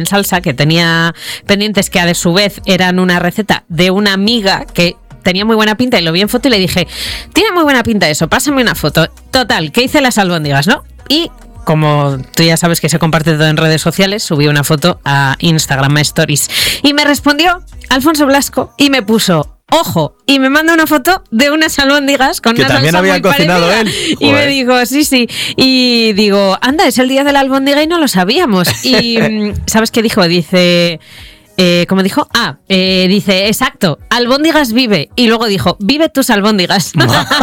en salsa, que tenía pendientes, que a su vez eran una receta de una amiga que tenía muy buena pinta y lo vi en foto y le dije, tiene muy buena pinta eso, pásame una foto. Total, que hice las albóndigas, ¿no? Y como tú ya sabes que se comparte todo en redes sociales, subí una foto a Instagram, a Stories. Y me respondió Alfonso Blasco y me puso, ojo, y me manda una foto de unas albóndigas con que una también salsa había muy cocinado parecida. él. Y me dijo, sí. Y digo, anda, es el día de la albóndiga y no lo sabíamos. Y ¿sabes qué dijo? Dice... ¿cómo dijo? Dice, exacto, albóndigas vive. Y luego dijo, vive tus albóndigas.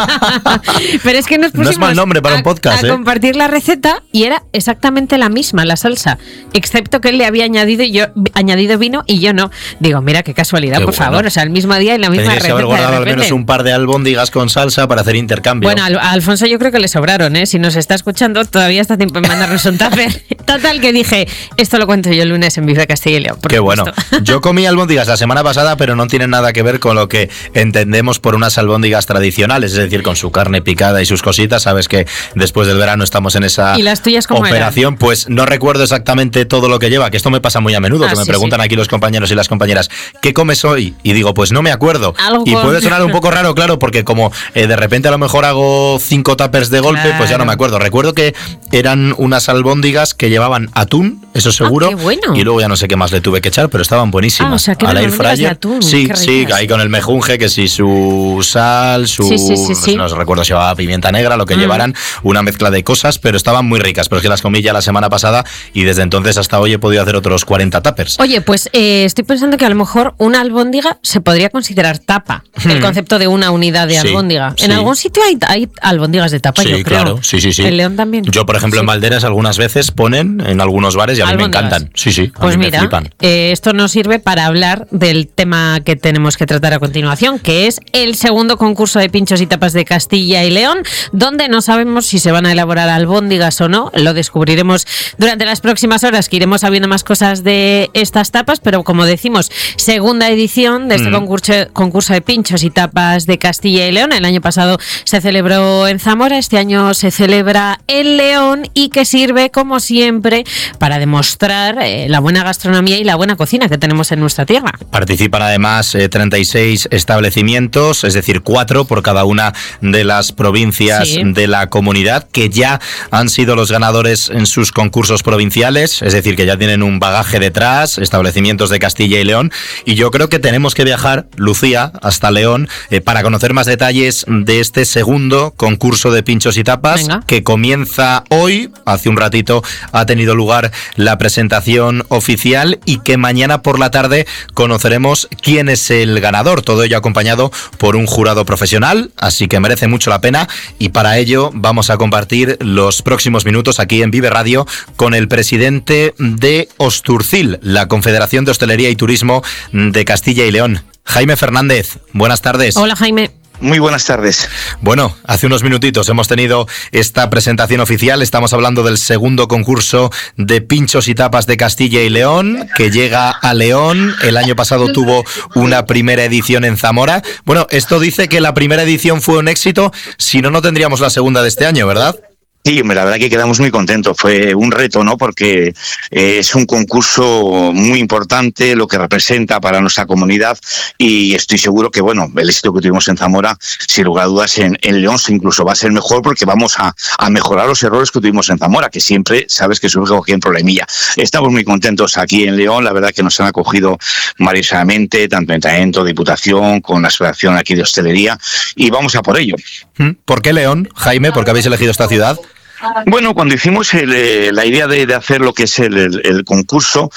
Pero es que nos pusimos no es mal nombre para un podcast, a compartir la receta y era exactamente la misma, la salsa, excepto que él le había añadido vino y yo no. Digo, mira qué casualidad, por favor, o sea, el mismo día y la misma receta. Tenías que haber guardado al menos un par de albóndigas con salsa para hacer intercambio. Bueno, a Alfonso yo creo que le sobraron, ¿eh? Si nos está escuchando, todavía está tiempo en mandarnos un tupper. Total, que dije, esto lo cuento yo el lunes en Vive Castilla y León. Qué bueno. Yo comí albóndigas la semana pasada, pero no tienen nada que ver con lo que entendemos por unas albóndigas tradicionales, es decir, con su carne picada y sus cositas. Sabes que después del verano estamos en esa ¿Y las tuyas cómo operación. Eran? Pues no recuerdo exactamente todo lo que lleva, que esto me pasa muy a menudo, que me preguntan aquí los compañeros y las compañeras, ¿qué comes hoy? Y digo, pues no me acuerdo. Y puede sonar un poco raro, claro, porque como de repente a lo mejor hago 5 tuppers de golpe, pues ya no me acuerdo. Recuerdo que eran unas albóndigas que llevaban atún, eso seguro, qué bueno. Y luego ya no sé qué más le tuve que echar, pero estaban buenísimas. O sea, que al eran air fryer. de atún. Sí, ahí con el mejunje, que si su sal, su... Sí. No recuerdo si llevaba pimienta negra, lo que llevaran, una mezcla de cosas, pero estaban muy ricas, pero es que las comí ya la semana pasada y desde entonces hasta hoy he podido hacer otros 40 tuppers. Oye, pues estoy pensando que a lo mejor una albóndiga se podría considerar tapa, el concepto de una unidad de albóndiga. En algún sitio hay albóndigas de tapa, yo creo. Claro, sí. En León también. Yo, por ejemplo, en Valderas algunas veces ponen en algunos bares y a mí me encantan. Sí, a pues mí mira, me flipan. Esto nos sirve para hablar del tema que tenemos que tratar a continuación, que es el segundo concurso de pinchos y tapas de Castilla y León, donde no sabemos si se van a elaborar albóndigas o no. Lo descubriremos durante las próximas horas, que iremos sabiendo más cosas de estas tapas, pero como decimos, segunda edición de este concurso de pinchos y tapas de Castilla y León. El año pasado se celebró en Zamora, este año se celebra en León, y que sirve, como siempre, para demostrar la buena gastronomía y la buena cocina que tenemos en nuestra tierra. Participan además 36 establecimientos, es decir, 4 por cada una de las provincias de la comunidad, que ya han sido los ganadores en sus concursos provinciales, es decir, que ya tienen un bagaje detrás, establecimientos de Castilla y León, y yo creo que tenemos que viajar, Lucía, hasta León para conocer más detalles de este segundo concurso de pinchos y tapas. Venga. Que comienza hoy. Hace un ratito ha tenido lugar la presentación oficial y que mañana por la tarde conoceremos quién es el ganador, todo ello acompañado por un jurado profesional, así que merece mucho la pena, y para ello vamos a compartir los próximos minutos aquí en Vive Radio con el presidente de Osturcil, la Confederación de Hostelería y Turismo de Castilla y León, Jaime Fernández. Buenas tardes. Hola, Jaime. Muy buenas tardes. Bueno, hace unos minutitos hemos tenido esta presentación oficial. Estamos hablando del segundo concurso de pinchos y tapas de Castilla y León, que llega a León. El año pasado tuvo una primera edición en Zamora. Bueno, esto dice que la primera edición fue un éxito. Si no, no tendríamos la segunda de este año, ¿verdad? Sí, la verdad que quedamos muy contentos. Fue un reto, ¿no? Porque es un concurso muy importante, lo que representa para nuestra comunidad, y estoy seguro que, bueno, el éxito que tuvimos en Zamora, sin lugar a dudas, en León incluso va a ser mejor, porque vamos a mejorar los errores que tuvimos en Zamora, que siempre sabes que surge cualquier problemilla. Estamos muy contentos aquí en León, la verdad que nos han acogido maravillosamente, tanto en Ayuntamiento, Diputación, con la Asociación aquí de Hostelería, y vamos a por ello. ¿Por qué León, Jaime? ¿Por qué habéis elegido esta ciudad? Bueno, cuando hicimos la idea de hacer lo que es el concurso,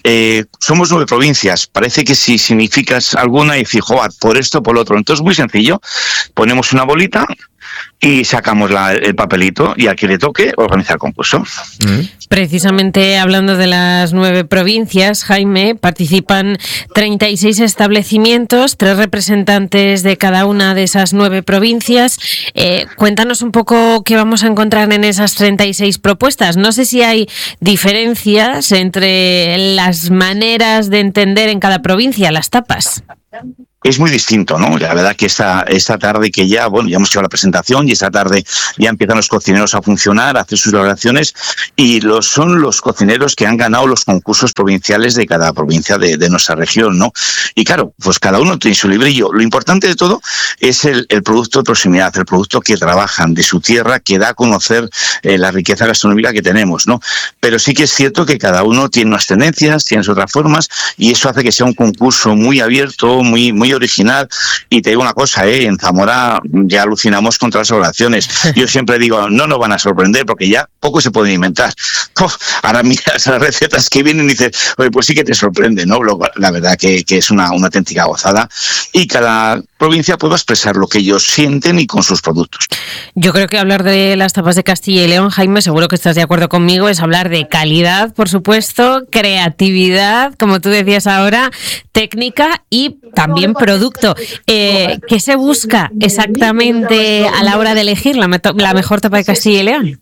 somos 9 provincias. Parece que si significas alguna y dices, joder, por esto, por lo otro. Entonces, muy sencillo. Ponemos una bolita y sacamos el papelito, y al que le toque organizar el concurso. Precisamente hablando de las 9 provincias, Jaime, participan 36 establecimientos, 3 representantes de cada una de esas 9 provincias. Cuéntanos un poco qué vamos a encontrar en esas 36 propuestas. No sé si hay diferencias entre las maneras de entender en cada provincia las tapas. es muy distinto, ¿no? La verdad que esta tarde que ya hemos hecho la presentación y esta tarde ya empiezan los cocineros a funcionar, a hacer sus elaboraciones, y son los cocineros que han ganado los concursos provinciales de cada provincia de nuestra región, ¿no? Y claro, pues cada uno tiene su librillo. Lo importante de todo es el producto de proximidad, el producto que trabajan de su tierra, que da a conocer la riqueza gastronómica que tenemos, ¿no? Pero sí que es cierto que cada uno tiene unas tendencias, tiene otras formas, y eso hace que sea un concurso muy abierto, muy original. Y te digo una cosa, en Zamora ya alucinamos contra las elaboraciones. Yo siempre digo, no nos van a sorprender porque ya poco se pueden inventar. Ahora miras las recetas que vienen y dices, oye, pues sí que te sorprende, ¿no? La verdad que es una auténtica gozada, y cada provincia puede expresar lo que ellos sienten y con sus productos. Yo creo que hablar de las tapas de Castilla y León, Jaime, seguro que estás de acuerdo conmigo, es hablar de calidad, por supuesto, creatividad, como tú decías ahora, técnica y también producto. ¿Qué se busca exactamente a la hora de elegir la mejor tapa de Castilla y León?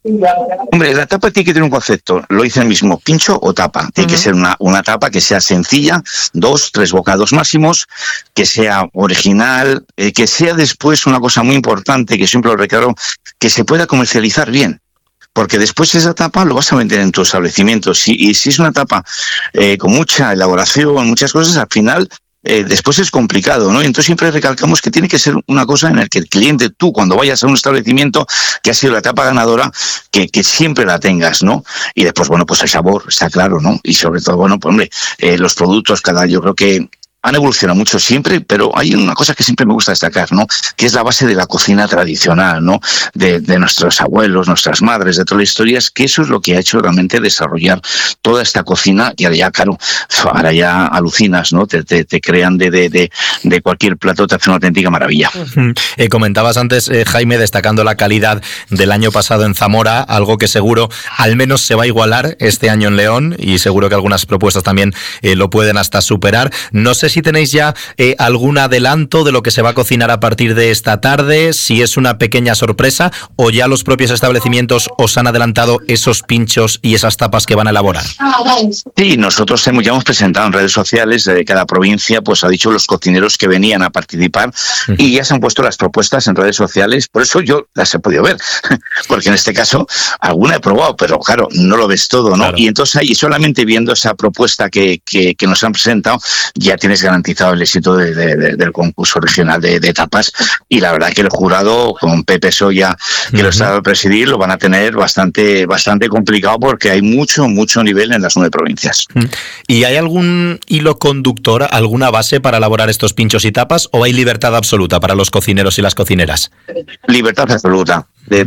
Hombre, la tapa tiene que tener un concepto, lo dice el mismo, pincho o tapa. Tiene que ser una tapa que sea sencilla, 2-3 bocados máximos, que sea original, que sea después una cosa muy importante, que siempre lo reclaro, que se pueda comercializar bien. Porque después esa tapa lo vas a vender en tu establecimiento. Y si es una tapa con mucha elaboración, muchas cosas, al final después es complicado, ¿no? Y entonces siempre recalcamos que tiene que ser una cosa en la que el cliente, tú cuando vayas a un establecimiento que ha sido la etapa ganadora, que siempre la tengas, ¿no? Y después, bueno, pues el sabor está claro, ¿no? Y sobre todo, bueno, pues hombre, los productos yo creo que han evolucionado mucho siempre, pero hay una cosa que siempre me gusta destacar, ¿no? Que es la base de la cocina tradicional, ¿no? De nuestros abuelos, nuestras madres, de todas las historias, que eso es lo que ha hecho realmente desarrollar toda esta cocina, y ahora ya, claro, ahora ya alucinas, ¿no? Te crean de cualquier plato, te hace una auténtica maravilla. Comentabas antes, Jaime, destacando la calidad del año pasado en Zamora, algo que seguro al menos se va a igualar este año en León, y seguro que algunas propuestas también lo pueden hasta superar. No sé si tenéis ya algún adelanto de lo que se va a cocinar a partir de esta tarde, si es una pequeña sorpresa o ya los propios establecimientos os han adelantado esos pinchos y esas tapas que van a elaborar. Sí, nosotros ya hemos presentado en redes sociales de cada provincia, pues ha dicho los cocineros que venían a participar, y ya se han puesto las propuestas en redes sociales, por eso yo las he podido ver, porque en este caso alguna he probado, pero claro, no lo ves todo, ¿no? Claro. Y entonces ahí solamente viendo esa propuesta que nos han presentado, ya tienes garantizado el éxito del concurso regional de tapas, y la verdad que el jurado con Pepe Soya, que lo está a presidir, lo van a tener bastante complicado, porque hay mucho nivel en las 9 provincias. ¿Y hay algún hilo conductor, alguna base para elaborar estos pinchos y tapas, o hay libertad absoluta para los cocineros y las cocineras? Libertad absoluta.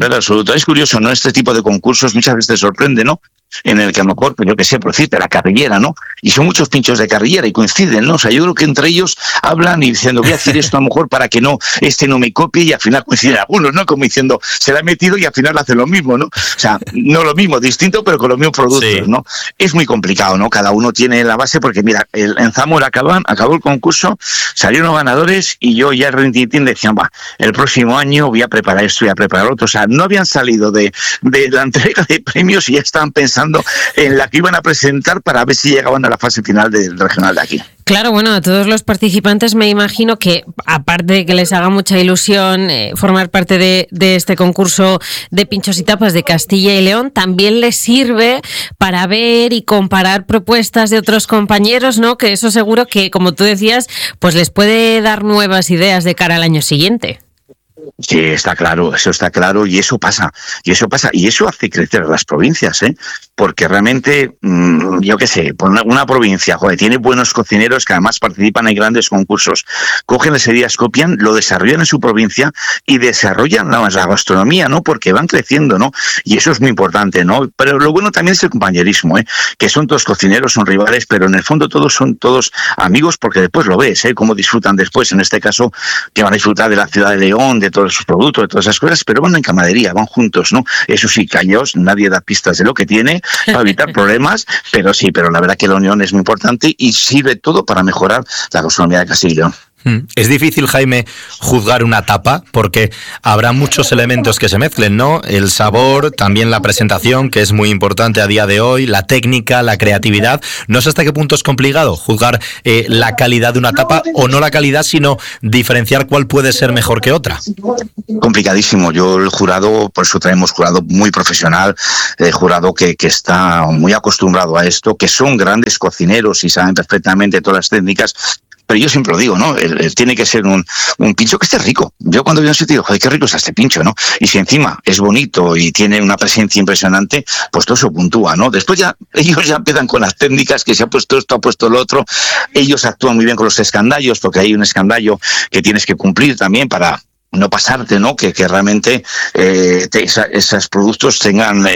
Es curioso, ¿no? Este tipo de concursos muchas veces te sorprende, ¿no? En el que a lo mejor, yo que sé, por decirte, la carrillera, ¿no? Y son muchos pinchos de carrillera y coinciden, ¿no? O sea, yo creo que entre ellos hablan y diciendo, voy a decir esto a lo mejor para que no me copie, y al final coinciden algunos, ¿no? Como diciendo, se la ha metido y al final hace lo mismo, ¿no? O sea, no lo mismo, distinto, pero con los mismos productos, sí, ¿no? Es muy complicado, ¿no? Cada uno tiene la base, porque mira, en Zamora acabó el concurso, salieron los ganadores, y yo ya renditín decían, el próximo año voy a preparar esto, voy a preparar otro. O sea, no habían salido de la entrega de premios y ya estaban pensando en la que iban a presentar para ver si llegaban a la fase final del regional de aquí. Claro, bueno, a todos los participantes me imagino que, aparte de que les haga mucha ilusión formar parte de este concurso de pinchos y tapas de Castilla y León, también les sirve para ver y comparar propuestas de otros compañeros, ¿no? Que eso seguro que, como tú decías, pues les puede dar nuevas ideas de cara al año siguiente. Sí, está claro, eso está claro, y eso pasa, y eso hace crecer las provincias, porque realmente, yo qué sé, una provincia, tiene buenos cocineros que además participan en grandes concursos, cogen las ideas, copian, lo desarrollan en su provincia y desarrollan la gastronomía, ¿no? Porque van creciendo, ¿no? Y eso es muy importante, ¿no? Pero lo bueno también es el compañerismo, que son todos cocineros, son rivales, pero en el fondo son todos amigos, porque después lo ves, cómo disfrutan después, en este caso, que van a disfrutar de la ciudad de León, de todos sus productos, de todas esas cosas, pero van en camaradería, van juntos, ¿no? Eso sí, callaos, nadie da pistas de lo que tiene para evitar problemas, pero la verdad que la unión es muy importante y sirve todo para mejorar la gastronomía de Castilla y León. Es difícil, Jaime, juzgar una tapa porque habrá muchos elementos que se mezclen, ¿no? El sabor, también la presentación, que es muy importante a día de hoy, la técnica, la creatividad. No sé hasta qué punto es complicado juzgar la calidad de una tapa, o no la calidad, sino diferenciar cuál puede ser mejor que otra. Complicadísimo. Yo el jurado, por eso tenemos jurado muy profesional, jurado que está muy acostumbrado a esto, que son grandes cocineros y saben perfectamente todas las técnicas. Pero yo siempre lo digo, ¿no? Tiene que ser un pincho que esté rico. Yo cuando veo un sitio digo, joder, qué rico está este pincho, ¿no? Y si encima es bonito y tiene una presencia impresionante, pues todo eso puntúa, ¿no? Después ya, ellos ya empiezan con las técnicas, que se ha puesto esto, ha puesto lo otro. Ellos actúan muy bien con los escandallos, porque hay un escandallo que tienes que cumplir también para no pasarte, ¿no? Que realmente esos productos tengan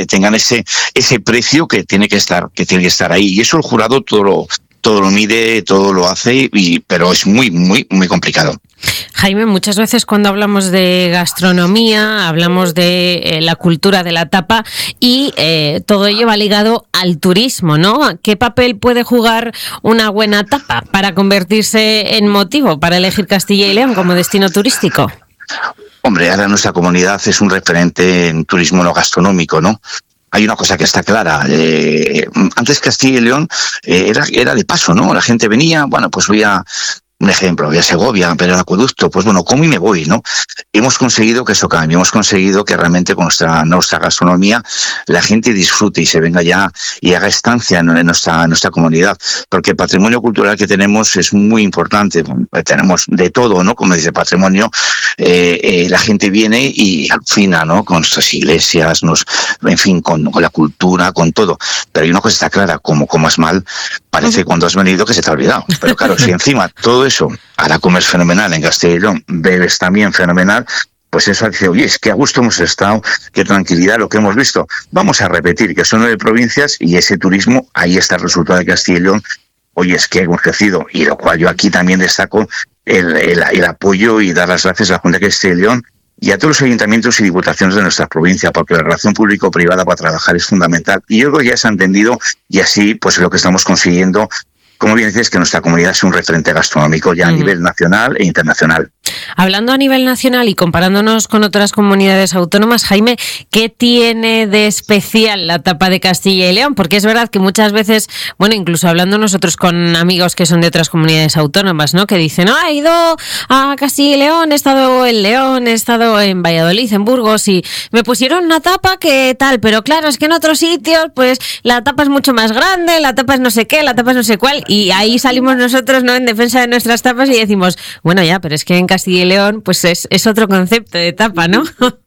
ese precio que tiene que estar ahí. Y eso el jurado todo lo mide, todo lo hace, pero es muy, muy, muy complicado. Jaime, muchas veces cuando hablamos de gastronomía, hablamos de la cultura de la tapa y todo ello va ligado al turismo, ¿no? ¿Qué papel puede jugar una buena tapa para convertirse en motivo para elegir Castilla y León como destino turístico? Hombre, ahora nuestra comunidad es un referente en turismo no gastronómico, ¿no? Hay una cosa que está clara. Antes Castilla y León era de paso, ¿no? La gente venía, bueno, pues voy a un ejemplo, voy a Segovia, pero el acueducto, pues bueno, como y me voy, ¿no? Hemos conseguido que eso cambie, hemos conseguido que realmente con nuestra gastronomía la gente disfrute y se venga ya y haga estancia en nuestra comunidad, porque el patrimonio cultural que tenemos es muy importante. Tenemos de todo, ¿no? Como dice patrimonio, la gente viene y alucina, ¿no? Con nuestras iglesias, en fin, con la cultura, con todo. Pero hay una cosa está clara, como comas mal, parece cuando has venido que se te ha olvidado. Pero claro, si encima todo eso, ahora comes fenomenal en Castilla y León, bebes también fenomenal, pues eso dice, oye, es que a gusto hemos estado, qué tranquilidad lo que hemos visto. Vamos a repetir que son 9 provincias y ese turismo, ahí está el resultado de Castilla y León. Oye, es que hemos crecido, y lo cual yo aquí también destaco el apoyo y dar las gracias a la Junta de Castilla y León y a todos los ayuntamientos y diputaciones de nuestra provincia, porque la relación público-privada para trabajar es fundamental. Y yo creo que ya se ha entendido, y así pues lo que estamos consiguiendo, como bien dices, que nuestra comunidad es un referente gastronómico ya a nivel nacional e internacional. Hablando a nivel nacional y comparándonos con otras comunidades autónomas, Jaime, ¿qué tiene de especial la tapa de Castilla y León? Porque es verdad que muchas veces, bueno, incluso hablando nosotros con amigos que son de otras comunidades autónomas, ¿no? Que dicen, he ido a Castilla y León, he estado en León, he estado en Valladolid, en Burgos, y me pusieron una tapa que tal, pero claro, es que en otros sitios, pues la tapa es mucho más grande, la tapa es no sé qué, la tapa es no sé cuál, y ahí salimos nosotros, ¿no?, en defensa de nuestras tapas y decimos, bueno, ya, pero es que en Castilla y León pues es otro concepto de tapa, ¿no?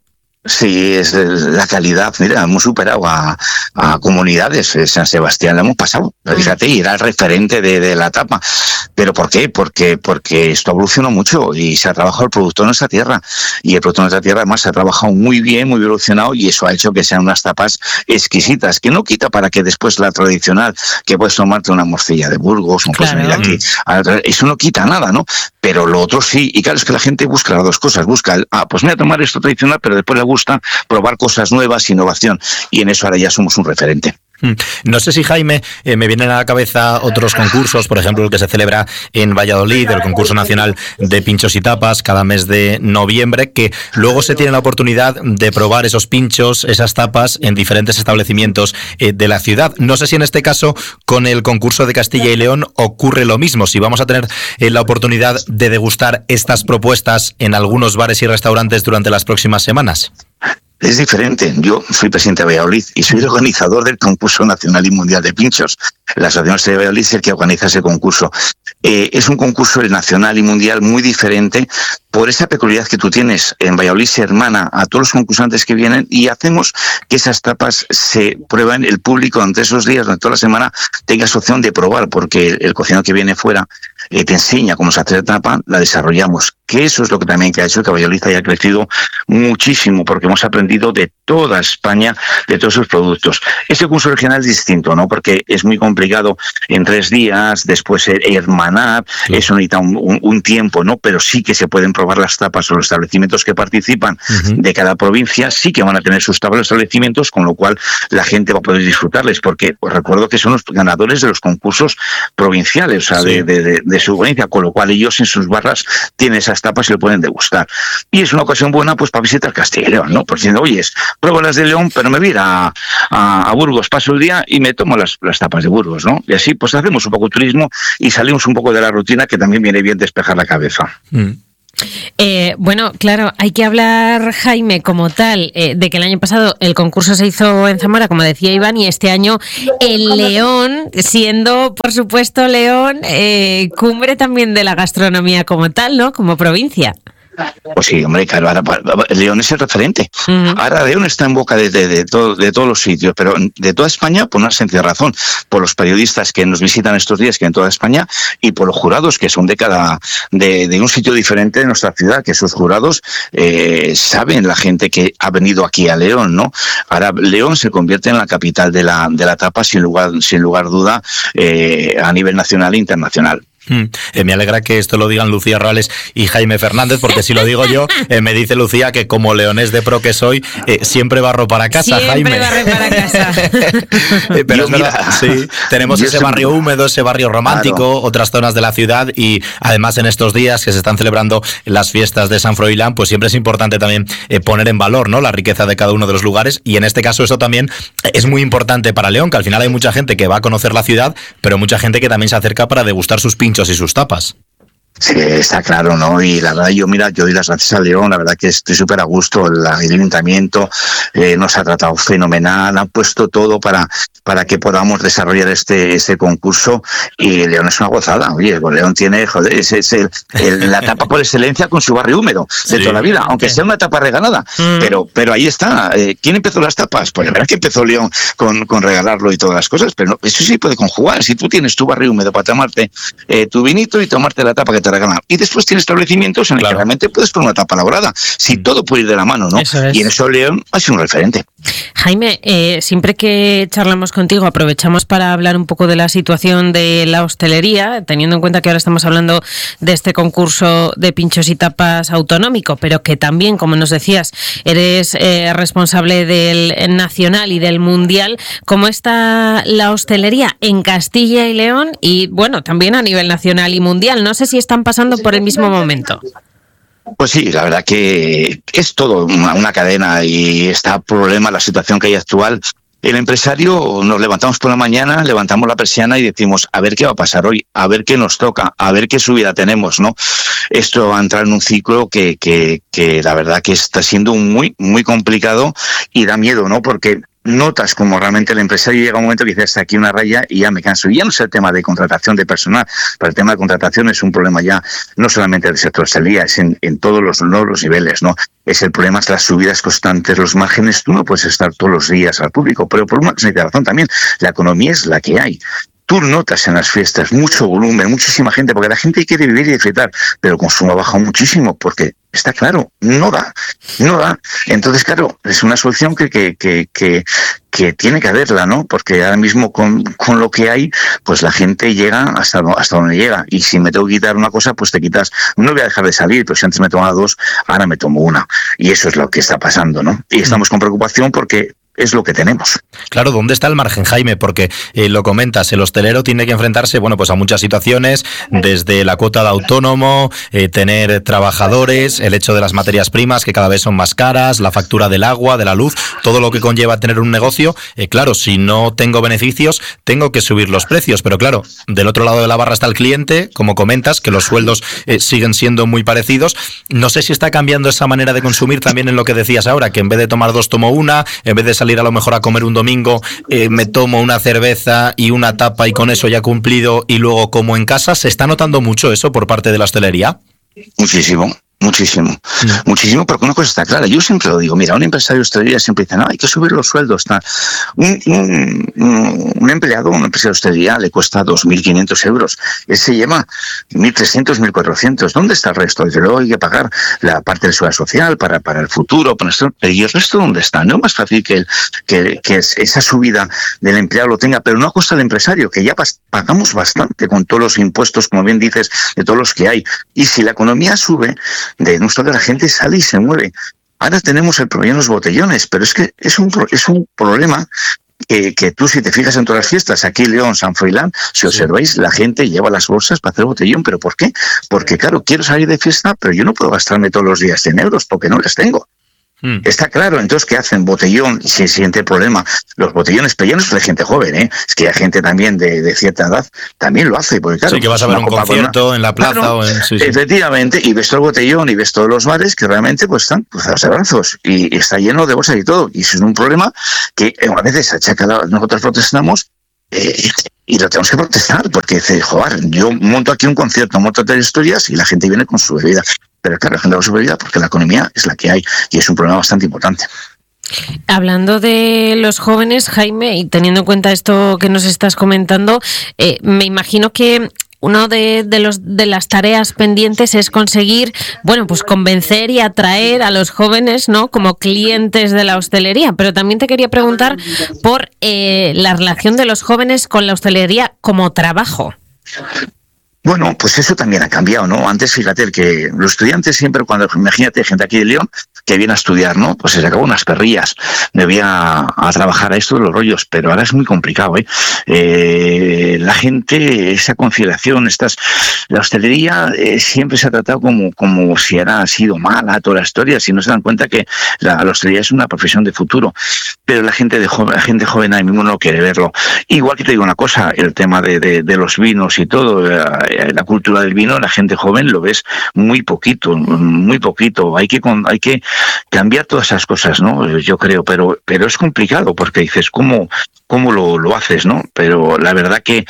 Sí, es la calidad. Mira, hemos superado a comunidades. San Sebastián la hemos pasado, fíjate, y era el referente de la tapa. ¿Pero por qué? Porque esto evolucionó mucho y se ha trabajado el producto en nuestra tierra. Y el producto en nuestra tierra además se ha trabajado muy bien, muy evolucionado, y eso ha hecho que sean unas tapas exquisitas, que no quita para que después la tradicional, que puedes tomarte una morcilla de Burgos, un claro, venir aquí, eso no quita nada, ¿no? Pero lo otro sí. Y claro, es que la gente busca las dos cosas. Busca pues me voy a tomar esto tradicional, pero después le gusta probar cosas nuevas, innovación, y en eso ahora ya somos un referente. No sé si, Jaime, me vienen a la cabeza otros concursos, por ejemplo el que se celebra en Valladolid, el concurso nacional de pinchos y tapas cada mes de noviembre, que luego se tiene la oportunidad de probar esos pinchos, esas tapas en diferentes establecimientos de la ciudad. No sé si en este caso con el concurso de Castilla y León ocurre lo mismo, si vamos a tener la oportunidad de degustar estas propuestas en algunos bares y restaurantes durante las próximas semanas. Es diferente. Yo soy presidente de Valladolid y soy el organizador del concurso nacional y mundial de pinchos. La Asociación de Valladolid es el que organiza ese concurso. Es un concurso nacional y mundial muy diferente por esa peculiaridad que tú tienes. En Valladolid se hermana a todos los concursantes que vienen y hacemos que esas tapas se prueben, el público durante esos días, durante toda la semana, tengas opción de probar, porque el cocinero que viene fuera te enseña cómo se hace la tapa, la desarrollamos. Que eso es lo que también ha hecho que Valladolid haya crecido muchísimo, porque hemos aprendido de toda España, de todos sus productos. Este concurso regional es distinto, ¿no? Porque es muy complicado en 3 días, después hermanar, eso necesita un tiempo, ¿no? Pero sí que se pueden probar probar las tapas o los establecimientos que participan de cada provincia, sí que van a tener sus tapas de establecimientos, con lo cual la gente va a poder disfrutarles, porque os recuerdo que son los ganadores de los concursos provinciales, o sea, de su provincia, con lo cual ellos en sus barras tienen esas tapas y lo pueden degustar. Y es una ocasión buena pues para visitar Castilla y León, ¿no? Por si no, oyes, pruebo las de León, pero me voy a ir a Burgos, paso el día y me tomo las tapas de Burgos, ¿no? Y así pues hacemos un poco de turismo y salimos un poco de la rutina, que también viene bien despejar la cabeza. Bueno, claro, hay que hablar, Jaime, como tal, de que el año pasado el concurso se hizo en Zamora, como decía Iván, y este año en León, siendo, por supuesto, León, cumbre también de la gastronomía como tal, ¿no? Como provincia. Pues sí, hombre, claro, ahora León es el referente. Ahora León está en boca de todos los sitios, pero de toda España, por una sencilla razón, por los periodistas que nos visitan estos días, que en toda España, y por los jurados, que son de un sitio diferente de nuestra ciudad, que esos jurados saben la gente que ha venido aquí a León, ¿no? Ahora León se convierte en la capital de la tapa, sin lugar duda, a nivel nacional e internacional. Me alegra que esto lo digan Lucía Rales y Jaime Fernández, porque si lo digo yo, me dice Lucía que como leonés de pro que soy, siempre barro para casa, siempre Jaime. Barre para casa. Pero es verdad, sí, tenemos ese barrio húmedo, ese barrio romántico, claro, otras zonas de la ciudad, y además en estos días que se están celebrando las fiestas de San Froilán, pues siempre es importante también poner en valor, ¿no?, la riqueza de cada uno de los lugares, y en este caso eso también es muy importante para León, que al final hay mucha gente que va a conocer la ciudad, pero mucha gente que también se acerca para degustar sus pinchos y sus tapas. Sí, está claro, ¿no? Y la verdad, yo doy las gracias a León, la verdad que estoy súper a gusto, el ayuntamiento nos ha tratado fenomenal, han puesto todo para que podamos desarrollar este concurso, y León es una gozada. Oye, León tiene, joder, es la tapa por excelencia con su barrio húmedo de toda la vida, aunque sea una tapa regalada, pero ahí está. ¿Quién empezó las tapas? Pues la verdad que empezó León con regalarlo y todas las cosas, pero eso sí puede conjugar. Si tú tienes tu barrio húmedo para tomarte tu vinito y tomarte la tapa que te regalan, y después tienes establecimientos en el que realmente puedes poner una tapa elaborada, si todo puede ir de la mano, ¿no? Y en eso León ha sido un referente. Jaime, siempre que charlamos contigo aprovechamos para hablar un poco de la situación de la hostelería, teniendo en cuenta que ahora estamos hablando de este concurso de pinchos y tapas autonómico, pero que también, como nos decías, eres responsable del nacional y del mundial. ¿Cómo está la hostelería en Castilla y León? Y bueno, también a nivel nacional y mundial. No sé si están pasando por el mismo momento. Pues sí, la verdad que es todo una cadena, y está problema la situación que hay actual. El empresario, nos levantamos por la mañana, levantamos la persiana y decimos, a ver qué va a pasar hoy, a ver qué nos toca, a ver qué subida tenemos, ¿no? Esto va a entrar en un ciclo que la verdad que está siendo muy, muy complicado, y da miedo, ¿no? Porque notas como realmente el empresario llega un momento que dice, hasta aquí una raya y ya me canso. Y ya no es el tema de contratación de personal, pero el tema de contratación es un problema ya no solamente del sector hostelería, es en todos los niveles, ¿no? Es el problema, es las subidas constantes, los márgenes. Tú no puedes estar todos los días al público, pero por una sencilla razón también, la economía es la que hay. Tú notas en las fiestas mucho volumen, muchísima gente, porque la gente quiere vivir y disfrutar, pero el consumo ha bajado muchísimo, porque está claro, no da. Entonces, claro, es una solución que tiene que haberla, ¿no? Porque ahora mismo con lo que hay, pues la gente llega hasta donde llega. Y si me tengo que quitar una cosa, pues te quitas. No voy a dejar de salir, pero si antes me tomaba 2, ahora me tomo 1. Y eso es lo que está pasando, ¿no? Y estamos con preocupación porque es lo que tenemos. Claro, ¿dónde está el margen, Jaime? Porque lo comentas, el hostelero tiene que enfrentarse, bueno, pues a muchas situaciones, desde la cuota de autónomo, tener trabajadores, el hecho de las materias primas que cada vez son más caras, la factura del agua, de la luz, todo lo que conlleva tener un negocio. Claro, si no tengo beneficios, tengo que subir los precios, pero claro, del otro lado de la barra está el cliente, como comentas, que los sueldos siguen siendo muy parecidos. No sé si está cambiando esa manera de consumir también en lo que decías ahora, que en vez de tomar 2 tomo 1, en vez de salir a lo mejor a comer un domingo, me tomo una cerveza y una tapa y con eso ya cumplido, y luego como en casa. ¿Se está notando mucho eso por parte de la hostelería? Muchísimo, porque una cosa está clara. Yo siempre lo digo, mira, un empresario de hostelería siempre dice, no, hay que subir los sueldos. Un empleado, un empresario de hostelería le cuesta 2.500 euros. Él se lleva 1.300, 1.400. ¿Dónde está el resto? Dice, luego hay que pagar la parte de seguridad social para el futuro. ¿Y el resto dónde está? No es más fácil que esa subida del empleado lo tenga, pero no a costa del empresario, que ya pagamos bastante con todos los impuestos, como bien dices, de todos los que hay. Y si la economía sube, no obstante la gente sale y se mueve. Ahora tenemos el problema de los botellones, pero es que es un problema que tú, si te fijas en todas las fiestas, aquí León, San Froilán, si observáis, la gente lleva las bolsas para hacer botellón. ¿Pero por qué? Porque, claro, quiero salir de fiesta, pero yo no puedo gastarme todos los días 100 euros porque no les tengo. Está claro. Entonces, ¿qué hacen? Botellón, y se siente el problema. Los botellones, pero ya no es de gente joven, es que hay gente también de cierta edad, también lo hace. Porque, claro, sí, que vas a ver un concierto en la plaza, claro, o en... Sí, efectivamente, y ves todo el botellón y ves todos los bares que realmente pues están cruzados de brazos y está lleno de bolsas y todo. Y eso es un problema que a veces se achaca, nosotros protestamos, y lo tenemos que protestar, porque dice, joder, yo monto aquí un concierto, monto 3 historias y la gente viene con su bebida. Pero claro, la gente va a su bebida porque la economía es la que hay y es un problema bastante importante. Hablando de los jóvenes, Jaime, y teniendo en cuenta esto que nos estás comentando, me imagino que uno de las tareas pendientes es conseguir, bueno, pues convencer y atraer a los jóvenes, ¿no?, como clientes de la hostelería. Pero también te quería preguntar por la relación de los jóvenes con la hostelería como trabajo. Bueno, pues eso también ha cambiado, ¿no? Antes, fíjate, que los estudiantes siempre, imagínate, gente aquí de León que viene a estudiar, ¿no? Pues se sacaba unas perrillas, me voy a trabajar a esto de los rollos, pero ahora es muy complicado, la gente, esa conciliación, la hostelería siempre se ha tratado como si ha sido mala toda la historia, si no se dan cuenta que la hostelería es una profesión de futuro, pero la gente joven ahí mismo no quiere verlo. Igual que te digo una cosa, el tema de los vinos y todo, la cultura del vino, la gente joven lo ves muy poquito. Hay que cambiar todas esas cosas, ¿no? Yo creo, pero es complicado porque dices, ¿cómo lo haces, no? Pero la verdad que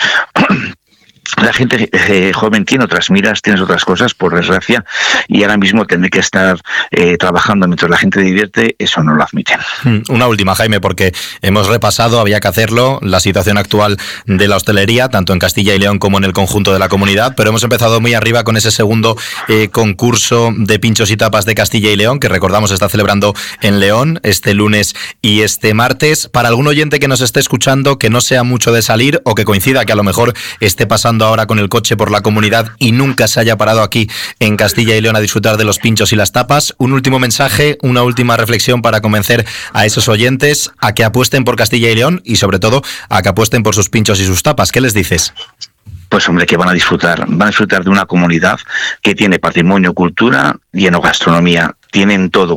la gente joven tiene otras miras, tienes otras cosas, por desgracia, y ahora mismo tener que estar trabajando mientras la gente divierte, eso no lo admiten. Una última, Jaime, porque hemos repasado, había que hacerlo, la situación actual de la hostelería, tanto en Castilla y León como en el conjunto de la comunidad, pero hemos empezado muy arriba con ese segundo concurso de pinchos y tapas de Castilla y León, que recordamos está celebrando en León este lunes y este martes. Para algún oyente que nos esté escuchando, que no sea mucho de salir o que coincida que a lo mejor esté pasando ahora con el coche por la comunidad y nunca se haya parado aquí en Castilla y León a disfrutar de los pinchos y las tapas, un último mensaje, una última reflexión para convencer a esos oyentes a que apuesten por Castilla y León y sobre todo a que apuesten por sus pinchos y sus tapas. ¿Qué les dices? Pues hombre, que van a disfrutar de una comunidad que tiene patrimonio, cultura y gastronomía. Tienen todo,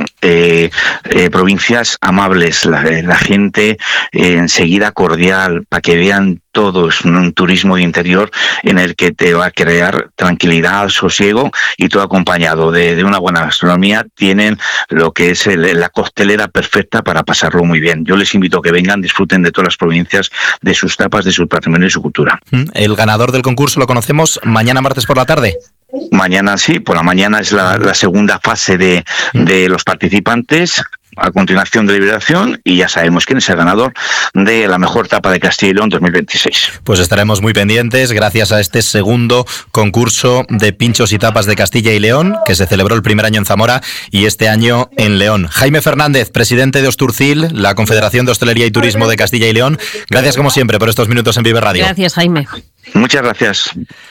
provincias amables, la gente enseguida cordial, para que vean todo. Es un turismo de interior en el que te va a crear tranquilidad, sosiego y todo acompañado de una buena gastronomía. Tienen lo que es la costelera perfecta para pasarlo muy bien. Yo les invito a que vengan, disfruten de todas las provincias, de sus tapas, de su patrimonio y su cultura. El ganador del concurso lo conocemos mañana martes por la tarde. Mañana sí, por la mañana es la segunda fase de los participantes. A continuación, deliberación, y ya sabemos quién es el ganador de la mejor tapa de Castilla y León 2026. Pues estaremos muy pendientes gracias a este segundo concurso de pinchos y tapas de Castilla y León, que se celebró el primer año en Zamora y este año en León. Jaime Fernández, presidente de Osturcil, la Confederación de Hostelería y Turismo de Castilla y León, gracias como siempre por estos minutos en Vive Radio. Gracias, Jaime. Muchas gracias.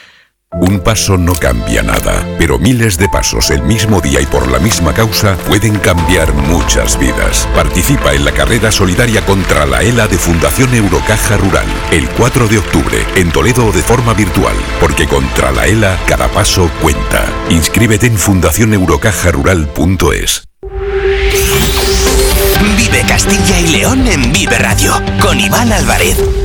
Un paso no cambia nada, pero miles de pasos el mismo día y por la misma causa pueden cambiar muchas vidas. Participa en la carrera solidaria contra la ELA de Fundación Eurocaja Rural, el 4 de octubre, en Toledo o de forma virtual, porque contra la ELA cada paso cuenta. Inscríbete en fundacioneurocajarural.es. Vive Castilla y León en Vive Radio, con Iván Álvarez.